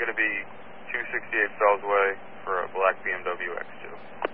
going to be 268 Fellsway for a black BMW X2.